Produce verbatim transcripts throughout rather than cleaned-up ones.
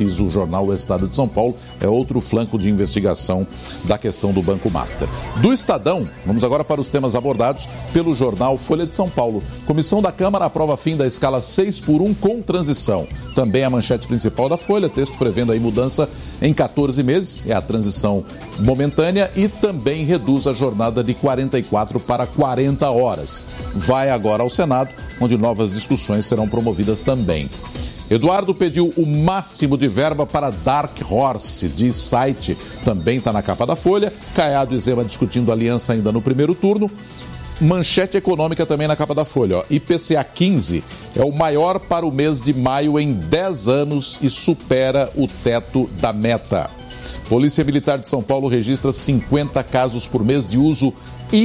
pesquisa o jornal O Estado de São Paulo. É outro flanco de investigação da questão do Banco Master. Do Estadão, vamos agora para os temas abordados pelo jornal Folha de São Paulo. Comissão da Câmara aprova fim da escala seis por um com transição. Também a manchete principal da Folha, texto prevendo aí mudança em quatorze meses, é a transição momentânea, e também reduz a jornada de quarenta e quatro para quarenta horas. Vai agora ao Senado, onde novas discussões serão promovidas também. Eduardo pediu o máximo de verba para Dark Horse, diz site, também está na capa da Folha. Caiado e Zema discutindo aliança ainda no primeiro turno. Manchete econômica também na capa da Folha. Ó. I P C A quinze é o maior para o mês de maio em dez anos e supera o teto da meta. Polícia Militar de São Paulo registra cinquenta casos por mês de uso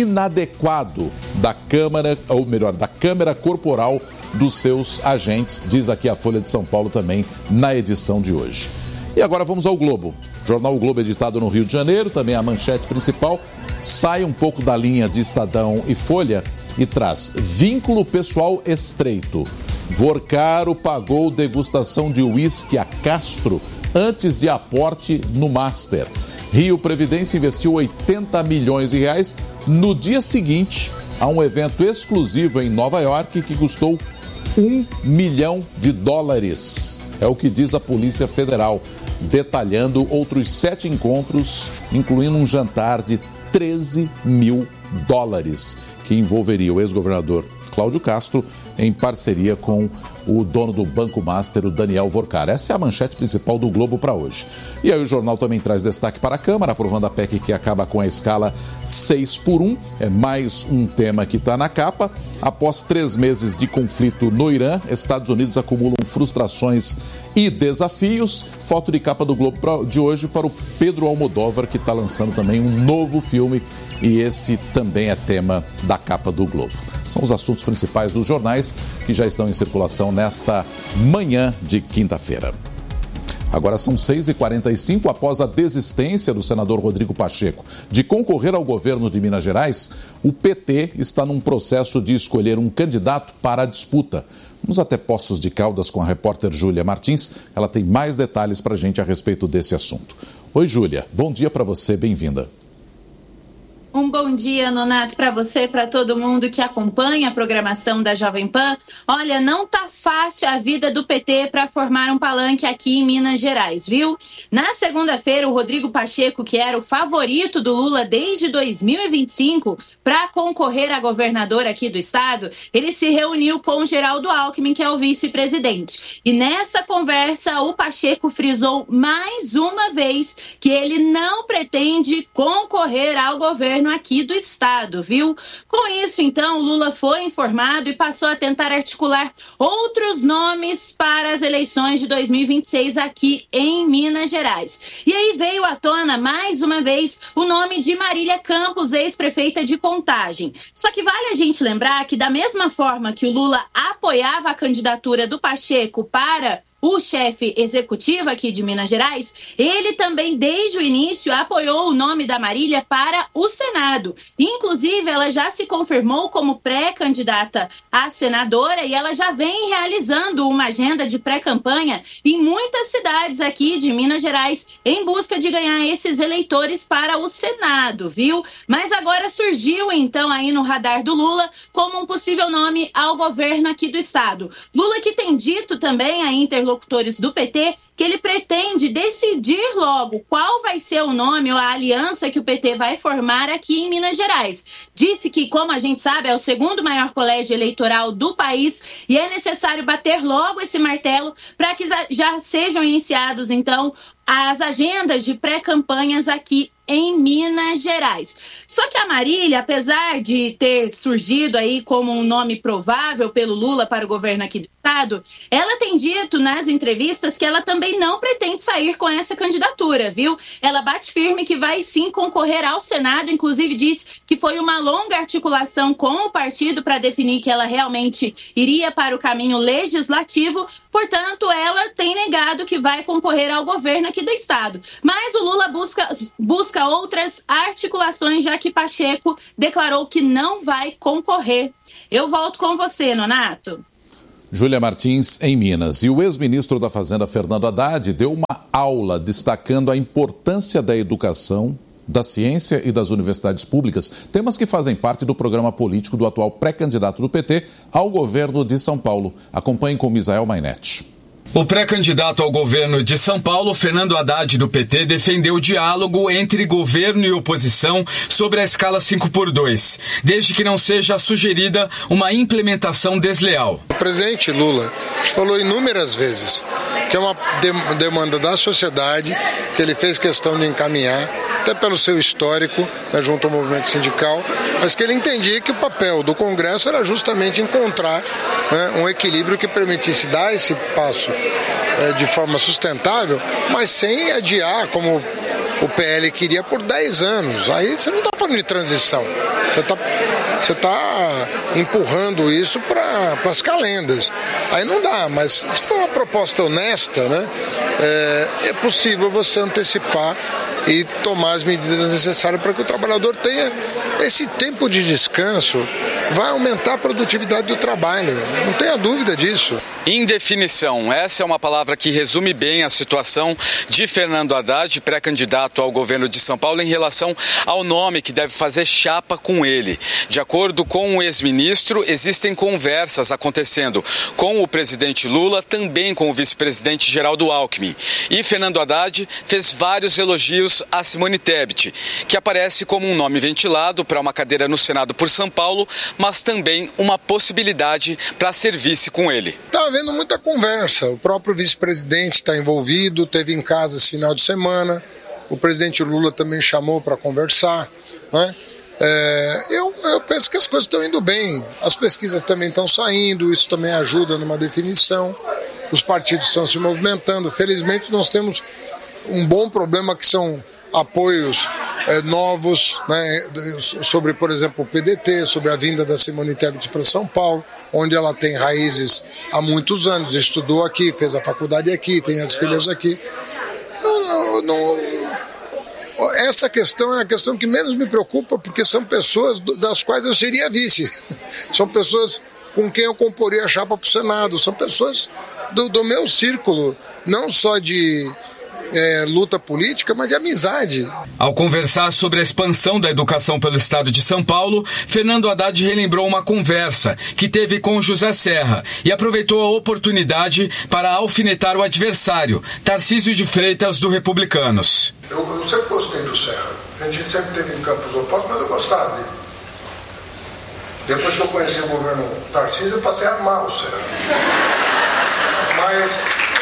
inadequado da câmera, ou melhor, da câmera corporal dos seus agentes, diz aqui a Folha de São Paulo também na edição de hoje. E agora vamos ao Globo. Jornal O Globo, editado no Rio de Janeiro, também a manchete principal, sai um pouco da linha de Estadão e Folha e traz vínculo pessoal estreito. Vorcaro pagou degustação de uísque a Castro antes de aporte no Master. Rio Previdência investiu oitenta milhões de reais no dia seguinte a um evento exclusivo em Nova York que custou um milhão de dólares. É o que diz a Polícia Federal, detalhando outros sete encontros, incluindo um jantar de treze mil dólares, que envolveria o ex-governador Cláudio Castro em parceria com o dono do Banco Master, o Daniel Vorcaro. Essa é a manchete principal do Globo para hoje. E aí o jornal também traz destaque para a Câmara, aprovando a P E C que acaba com a escala seis por um. É mais um tema que está na capa. Após três meses de conflito no Irã, Estados Unidos acumulam frustrações e desafios. Foto de capa do Globo de hoje para o Pedro Almodóvar, que está lançando também um novo filme. E esse também é tema da capa do Globo. São os assuntos principais dos jornais que já estão em circulação nesta manhã de quinta-feira. Agora são seis e quarenta e cinco, após a desistência do senador Rodrigo Pacheco de concorrer ao governo de Minas Gerais, o P T está num processo de escolher um candidato para a disputa. Vamos até Poços de Caldas com a repórter Júlia Martins. Ela tem mais detalhes para a gente a respeito desse assunto. Oi, Júlia. Bom dia para você. Bem-vinda. Um bom dia, Nonato, para você e para todo mundo que acompanha a programação da Jovem Pan. Olha, não tá fácil a vida do P T para formar um palanque aqui em Minas Gerais, viu? Na segunda-feira, o Rodrigo Pacheco, que era o favorito do Lula desde dois mil e vinte e cinco para concorrer a governador aqui do estado, ele se reuniu com o Geraldo Alckmin, que é o vice-presidente. E nessa conversa, o Pacheco frisou mais uma vez que ele não pretende concorrer ao governo aqui do estado, viu? Com isso, então, o Lula foi informado e passou a tentar articular outros nomes para as eleições de dois mil e vinte e seis aqui em Minas Gerais. E aí veio à tona, mais uma vez, o nome de Marília Campos, ex-prefeita de Contagem. Só que vale a gente lembrar que, da mesma forma que o Lula apoiava a candidatura do Pacheco para o chefe executivo aqui de Minas Gerais, ele também, desde o início, apoiou o nome da Marília para o Senado. Inclusive, ela já se confirmou como pré-candidata a senadora e ela já vem realizando uma agenda de pré-campanha em muitas cidades aqui de Minas Gerais, em busca de ganhar esses eleitores para o Senado, viu? Mas agora surgiu, então, aí no radar do Lula como um possível nome ao governo aqui do estado. Lula que tem dito também a interlocução interlocutores do P T que ele pretende decidir logo qual vai ser o nome ou a aliança que o P T vai formar aqui em Minas Gerais. Disse que, como a gente sabe, é o segundo maior colégio eleitoral do país e é necessário bater logo esse martelo para que já sejam iniciados, então, as agendas de pré-campanhas aqui em Minas Gerais. Só que a Marília, apesar de ter surgido aí como um nome provável pelo Lula para o governo aqui do estado, ela tem dito nas entrevistas que ela também não pretende sair com essa candidatura, viu? Ela bate firme que vai sim concorrer ao Senado, inclusive diz que foi uma longa articulação com o partido para definir que ela realmente iria para o caminho legislativo, portanto, ela tem negado que vai concorrer ao governo aqui do estado. Mas o Lula busca, busca outras articulações, já que Pacheco declarou que não vai concorrer. Eu volto com você, Nonato. Júlia Martins, em Minas. E o ex-ministro da Fazenda, Fernando Haddad, deu uma aula destacando a importância da educação, da ciência e das universidades públicas, temas que fazem parte do programa político do atual pré-candidato do P T ao governo de São Paulo. Acompanhem com Misael Mainetti. O pré-candidato ao governo de São Paulo, Fernando Haddad, do P T, defendeu o diálogo entre governo e oposição sobre a escala cinco por dois, desde que não seja sugerida uma implementação desleal. O presidente Lula falou inúmeras vezes que é uma demanda da sociedade, que ele fez questão de encaminhar, até pelo seu histórico, né, junto ao movimento sindical, mas que ele entendia que o papel do Congresso era justamente encontrar, né, um equilíbrio que permitisse dar esse passo é, de forma sustentável, mas sem adiar, como o P L queria, por dez anos. Aí você não está falando de transição, você está você tá empurrando isso para as calendas. Aí não dá, mas se for uma proposta honesta, né, é, é possível você antecipar e tomar as medidas necessárias para que o trabalhador tenha esse tempo de descanso. Vai aumentar a produtividade do trabalho, não tenha dúvida disso. Indefinição, essa é uma palavra que resume bem a situação de Fernando Haddad, pré-candidato ao governo de São Paulo, em relação ao nome que deve fazer chapa com ele. De acordo com o ex-ministro, existem conversas acontecendo com o presidente Lula, também com o vice-presidente Geraldo Alckmin. E Fernando Haddad fez vários elogios a Simone Tebet, que aparece como um nome ventilado para uma cadeira no Senado por São Paulo, mas também uma possibilidade para ser vice com ele. Está havendo muita conversa, o próprio vice-presidente está envolvido, teve em casa esse final de semana, o presidente Lula também chamou para conversar, né? É, eu, eu penso que as coisas estão indo bem, as pesquisas também estão saindo, isso também ajuda numa definição, os partidos estão se movimentando. Felizmente nós temos um bom problema que são apoios é, novos, né, sobre, por exemplo, o P D T, sobre a vinda da Simone Tebet para São Paulo, onde ela tem raízes há muitos anos, estudou aqui, fez a faculdade aqui, tem as filhas aqui. Eu, eu, não, essa questão é a questão que menos me preocupa, porque são pessoas das quais eu seria vice. São pessoas com quem eu comporia a chapa para o Senado, são pessoas do, do meu círculo, não só de É, luta política, mas de amizade. Ao conversar sobre a expansão da educação pelo estado de São Paulo, Fernando Haddad relembrou uma conversa que teve com José Serra e aproveitou a oportunidade para alfinetar o adversário, Tarcísio de Freitas, do Republicanos. Eu, eu sempre gostei do Serra. A gente sempre teve em campos opostos, mas eu gostava dele. Depois que eu conheci o governo Tarcísio, eu passei a amar o Serra. Mas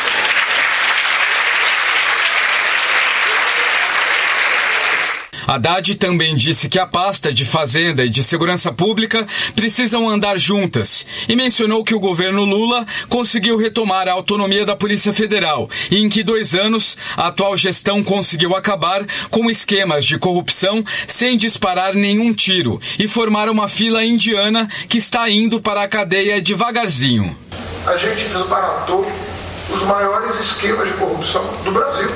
Haddad também disse que a pasta de Fazenda e de Segurança Pública precisam andar juntas e mencionou que o governo Lula conseguiu retomar a autonomia da Polícia Federal e em que dois anos a atual gestão conseguiu acabar com esquemas de corrupção sem disparar nenhum tiro e formar uma fila indiana que está indo para a cadeia devagarzinho. A gente desbaratou os maiores esquemas de corrupção do Brasil.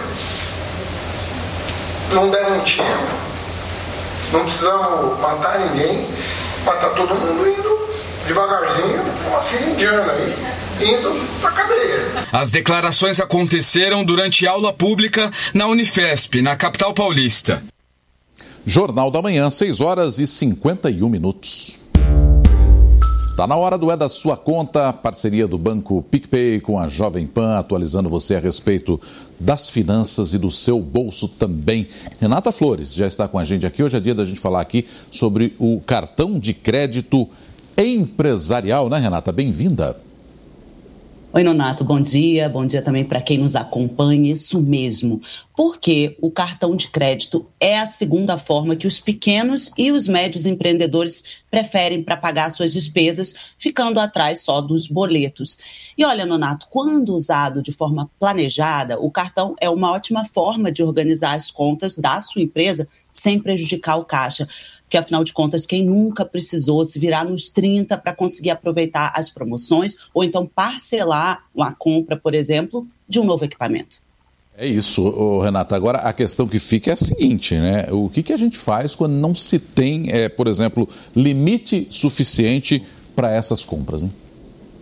Não deram um tiro, não precisamos matar ninguém, mas tá todo mundo indo devagarzinho, uma fila indiana aí, indo pra cadeia. As declarações aconteceram durante aula pública na Unifesp, na capital paulista. Jornal da Manhã, seis horas e cinquenta e um minutos. Está na hora do É da Sua Conta, parceria do Banco PicPay com a Jovem Pan, atualizando você a respeito das finanças e do seu bolso também. Renata Flores já está com a gente aqui. Hoje é dia da gente falar aqui sobre o cartão de crédito empresarial, né, Renata? Bem-vinda. Oi, Nonato, bom dia. Bom dia também para quem nos acompanha. Isso mesmo, porque o cartão de crédito é a segunda forma que os pequenos e os médios empreendedores preferem para pagar suas despesas, ficando atrás só dos boletos. E olha, Nonato, quando usado de forma planejada, o cartão é uma ótima forma de organizar as contas da sua empresa sem prejudicar o caixa. Porque, afinal de contas, quem nunca precisou se virar nos trinta para conseguir aproveitar as promoções ou então parcelar uma compra, por exemplo, de um novo equipamento? É isso, Renata. Agora, a questão que fica é a seguinte, né? O que, que a gente faz quando não se tem, é, por exemplo, limite suficiente para essas compras, hein?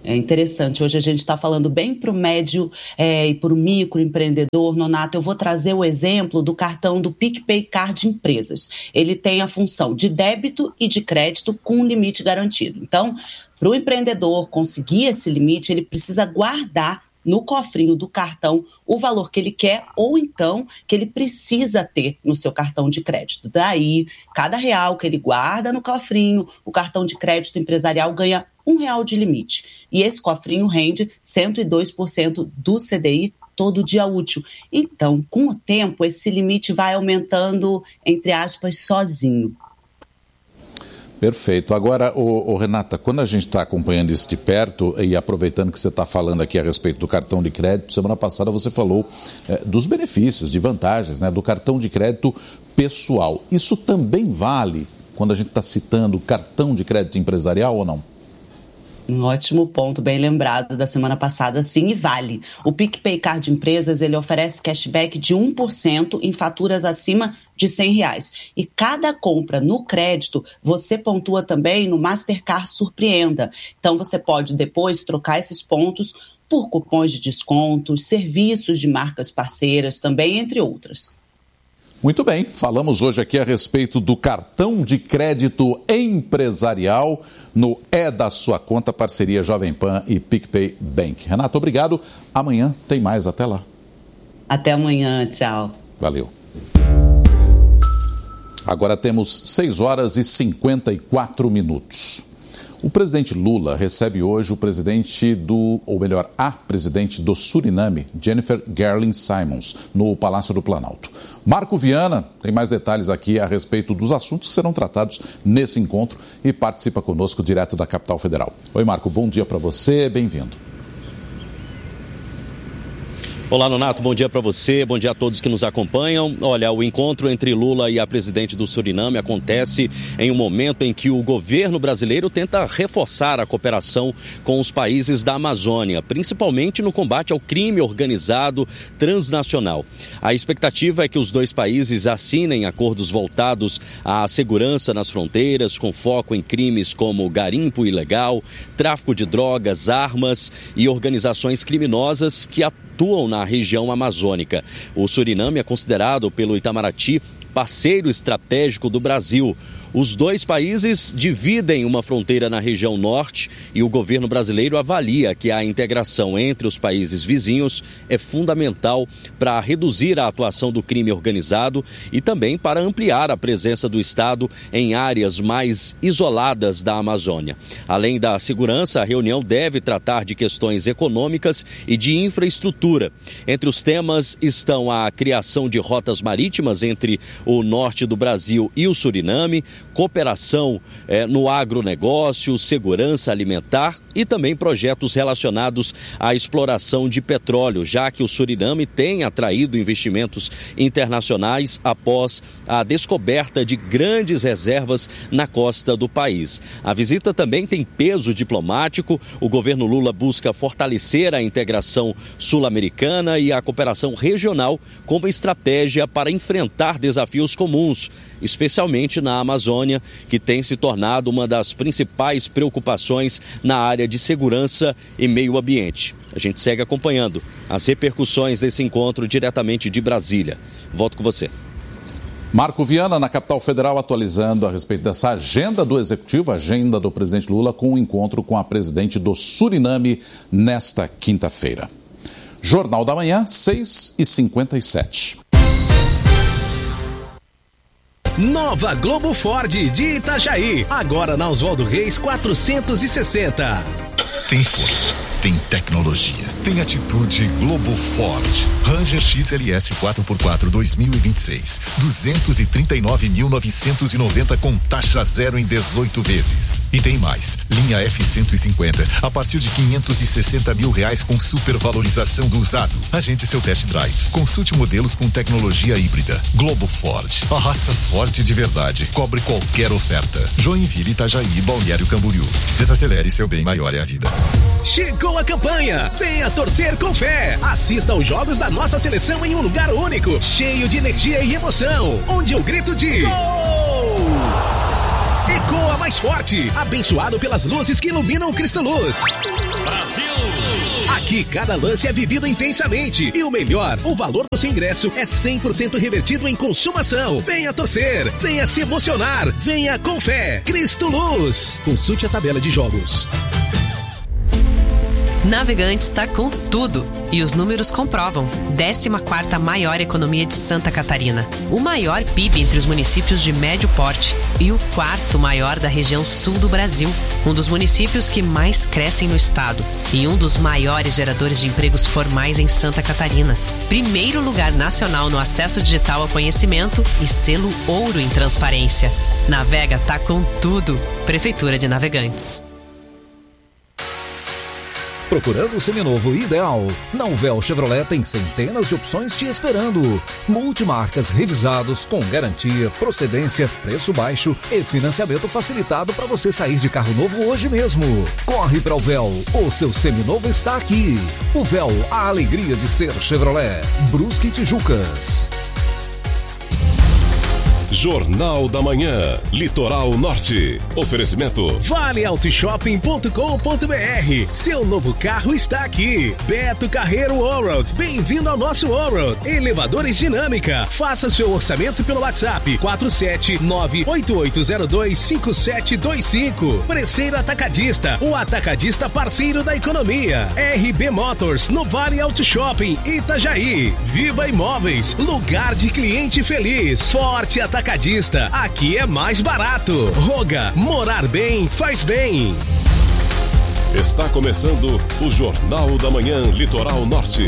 É interessante, hoje a gente está falando bem para o médio é, e para o microempreendedor. Nonato, eu vou trazer o exemplo do cartão do PicPay Card Empresas. Ele tem a função de débito e de crédito com limite garantido. Então, para o empreendedor conseguir esse limite, ele precisa guardar no cofrinho do cartão o valor que ele quer ou então que ele precisa ter no seu cartão de crédito. Daí, cada real que ele guarda no cofrinho, o cartão de crédito empresarial ganha um real de limite. E esse cofrinho rende cento e dois por cento do C D I todo dia útil. Então, com o tempo, esse limite vai aumentando, entre aspas, sozinho. Perfeito. Agora, ô, ô, Renata, quando a gente está acompanhando isso de perto e aproveitando que você está falando aqui a respeito do cartão de crédito, semana passada você falou é, dos benefícios, de vantagens, né, do cartão de crédito pessoal. Isso também vale quando a gente está citando cartão de crédito empresarial ou não? Um ótimo ponto, bem lembrado da semana passada, sim, e vale. O PicPay Card Empresas, ele oferece cashback de um por cento em faturas acima de cem reais. E cada compra no crédito, você pontua também no Mastercard Surpreenda. Então, você pode depois trocar esses pontos por cupons de descontos, serviços de marcas parceiras também, entre outras. Muito bem, falamos hoje aqui a respeito do cartão de crédito empresarial no É da Sua Conta, parceria Jovem Pan e PicPay Bank. Renato, obrigado. Amanhã tem mais. Até lá. Até amanhã. Tchau. Valeu. Agora temos seis horas e cinquenta e quatro minutos. O presidente Lula recebe hoje o presidente do, ou melhor, a presidente do Suriname, Jennifer Gerling Simons, no Palácio do Planalto. Marco Viana tem mais detalhes aqui a respeito dos assuntos que serão tratados nesse encontro e participa conosco direto da capital federal. Oi, Marco, bom dia para você, bem-vindo. Olá, Nonato, bom dia para você, bom dia a todos que nos acompanham. Olha, o encontro entre Lula e a presidente do Suriname acontece em um momento em que o governo brasileiro tenta reforçar a cooperação com os países da Amazônia, principalmente no combate ao crime organizado transnacional. A expectativa é que os dois países assinem acordos voltados à segurança nas fronteiras, com foco em crimes como garimpo ilegal, tráfico de drogas, armas e organizações criminosas que atuam atuam na região amazônica. O Suriname é considerado pelo Itamaraty parceiro estratégico do Brasil. Os dois países dividem uma fronteira na região norte e o governo brasileiro avalia que a integração entre os países vizinhos é fundamental para reduzir a atuação do crime organizado e também para ampliar a presença do Estado em áreas mais isoladas da Amazônia. Além da segurança, a reunião deve tratar de questões econômicas e de infraestrutura. Entre os temas estão a criação de rotas marítimas entre o norte do Brasil e o Suriname, cooperação eh, no agronegócio, segurança alimentar e também projetos relacionados à exploração de petróleo, já que o Suriname tem atraído investimentos internacionais após a descoberta de grandes reservas na costa do país. A visita também tem peso diplomático. O governo Lula busca fortalecer a integração sul-americana e a cooperação regional como estratégia para enfrentar desafios comuns, especialmente na Amazônia, que tem se tornado uma das principais preocupações na área de segurança e meio ambiente. A gente segue acompanhando as repercussões desse encontro diretamente de Brasília. Volto com você. Marco Viana, na capital federal, atualizando a respeito dessa agenda do Executivo, agenda do presidente Lula, com o um encontro com a presidente do Suriname nesta quinta-feira. Jornal da Manhã, seis e cinquenta e sete. Nova Globo Ford de Itajaí, agora na Oswaldo Reis quatrocentos e sessenta. Tem força, tem tecnologia, tem atitude Globo Ford. Ranger X L S quatro por quatro dois mil e vinte e seis, duzentos e trinta e nove mil novecentos e noventa com taxa zero em dezoito vezes. E tem mais, linha F cento e cinquenta a partir de quinhentos e sessenta mil reais com supervalorização do usado. Agende seu test drive. Consulte modelos com tecnologia híbrida. Globo Ford, a raça forte de verdade. Cobre qualquer oferta. Joinville, Itajaí, Balneário Camboriú. Desacelere, seu bem maior é a vida. Chegou a campanha! Venha torcer com fé! Assista aos jogos da nossa seleção em um lugar único, cheio de energia e emoção, onde o grito de gol ecoa mais forte, abençoado pelas luzes que iluminam o Cristo Luz. Brasil! Aqui cada lance é vivido intensamente e o melhor, o valor do seu ingresso é cem por cento revertido em consumação. Venha torcer, venha se emocionar, venha com fé. Cristo Luz. Consulte a tabela de jogos. Navegantes está com tudo e os números comprovam. décima quarta maior economia de Santa Catarina, o maior P I B entre os municípios de médio porte e o quarto maior da região sul do Brasil, um dos municípios que mais crescem no estado e um dos maiores geradores de empregos formais em Santa Catarina. Primeiro lugar nacional no acesso digital ao conhecimento e selo ouro em transparência. Navega tá com tudo. Prefeitura de Navegantes. Procurando o seminovo ideal? Na Uvel Chevrolet tem centenas de opções te esperando. Multimarcas revisados com garantia, procedência, preço baixo e financiamento facilitado para você sair de carro novo hoje mesmo. Corre para Uvel, o seu seminovo está aqui. Uvel, a alegria de ser Chevrolet. Brusque Tijucas. Jornal da Manhã, Litoral Norte. Oferecimento vale auto shopping ponto com ponto b r. Seu novo carro está aqui. Beto Carreiro Allroad. Bem-vindo ao nosso Allroad. Elevadores Dinâmica. Faça seu orçamento pelo WhatsApp quatro sete nove oito oito zero dois cinco sete dois cinco. Preceiro Atacadista, o atacadista parceiro da economia. R B Motors, no Vale Auto Shopping, Itajaí. Viva Imóveis, lugar de cliente feliz. Forte Atacadista. Atacadista, aqui é mais barato. Roga, morar bem faz bem. Está começando o Jornal da Manhã Litoral Norte.